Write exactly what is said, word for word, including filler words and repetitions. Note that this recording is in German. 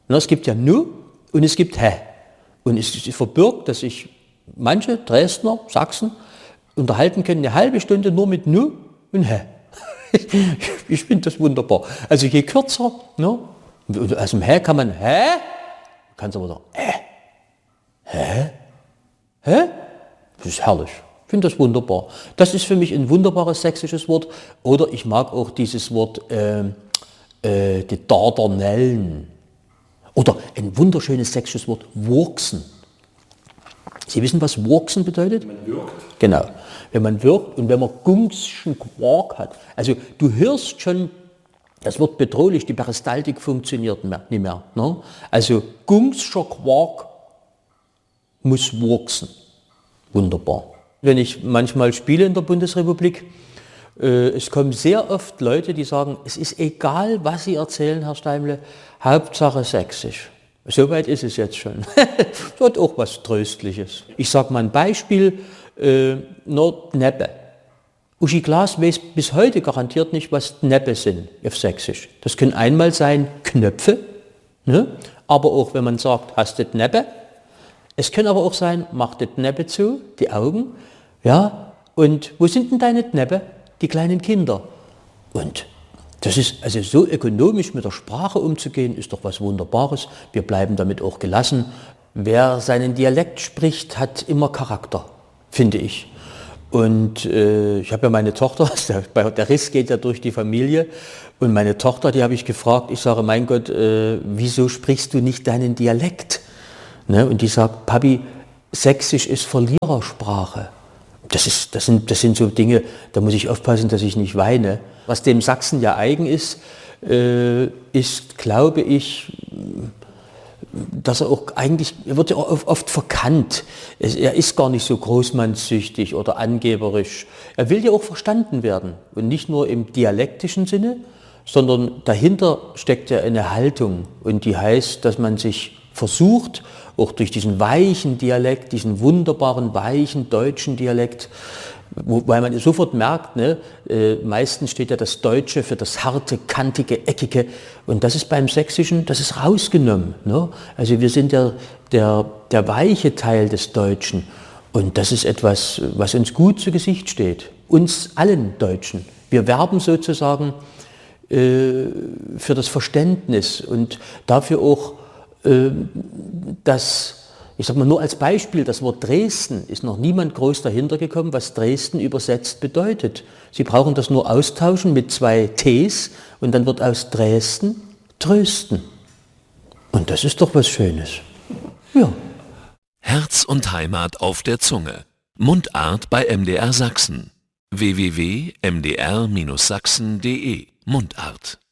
Na, es gibt ja nu und es gibt hä. Und es ist verbirgt, dass sich manche Dresdner, Sachsen unterhalten können eine halbe Stunde nur mit nu und hä. Ich finde das wunderbar. Also je kürzer, ne? Aus dem hä kann man hä, kannst aber sagen hä, hä, hä, das ist herrlich. Ich finde das wunderbar. Das ist für mich ein wunderbares sächsisches Wort. Oder ich mag auch dieses Wort äh, äh, die Dardanellen. Oder ein wunderschönes sächsisches Wort Wurksen. Sie wissen, was Wurksen bedeutet? Wenn man wirkt. Genau. Wenn man wirkt und wenn man gungschen Quark hat. Also du hörst schon, das wird bedrohlich, die Peristaltik funktioniert nicht mehr. Ne? Also gungscher Quark muss wurksen. Wunderbar. Wenn ich manchmal spiele in der Bundesrepublik, äh, es kommen sehr oft Leute, die sagen, es ist egal, was Sie erzählen, Herr Steimle, Hauptsache sächsisch. Soweit ist es jetzt schon. Das hat auch was Tröstliches. Ich sage mal ein Beispiel, äh, nur Dneppe. Uschi Glas weiß bis heute garantiert nicht, was Dneppe sind auf Sächsisch. Das können einmal sein Knöpfe, ne? Aber auch wenn man sagt, hast du Dneppe? Es können aber auch sein, mach die Dneppe zu, die Augen, ja, und wo sind denn deine Dneppe? Die kleinen Kinder. Und das ist also so ökonomisch mit der Sprache umzugehen, ist doch was Wunderbares. Wir bleiben damit auch gelassen. Wer seinen Dialekt spricht, hat immer Charakter, finde ich. Und äh, ich habe ja meine Tochter, der, der Riss geht ja durch die Familie, und meine Tochter, die habe ich gefragt, ich sage, mein Gott, äh, wieso sprichst du nicht deinen Dialekt? Ne? Und die sagt, Papi, Sächsisch ist Verlierersprache. Das, ist, das, sind, das sind so Dinge, da muss ich aufpassen, dass ich nicht weine. Was dem Sachsen ja eigen ist, äh, ist, glaube ich, dass er auch eigentlich, er wird ja oft verkannt. Er ist gar nicht so großmannssüchtig oder angeberisch. Er will ja auch verstanden werden. Und nicht nur im dialektischen Sinne, sondern dahinter steckt ja eine Haltung. Und die heißt, dass man sich versucht, auch durch diesen weichen Dialekt, diesen wunderbaren, weichen deutschen Dialekt, wobei man sofort merkt, ne, äh, meistens steht ja das Deutsche für das harte, kantige, eckige, und das ist beim Sächsischen, das ist rausgenommen. Ne? Also wir sind der, der, der weiche Teil des Deutschen, und das ist etwas, was uns gut zu Gesicht steht, uns allen Deutschen. Wir werben sozusagen äh, für das Verständnis und dafür auch, äh, dass, ich sage mal nur als Beispiel, das Wort Dresden ist noch niemand groß dahinter gekommen, was Dresden übersetzt bedeutet. Sie brauchen das nur austauschen mit zwei Ts und dann wird aus Dresden Trösten. Und das ist doch was Schönes. Ja. Herz und Heimat auf der Zunge. Mundart bei M D R Sachsen. w w w punkt m d r Bindestrich sachsen punkt d e Mundart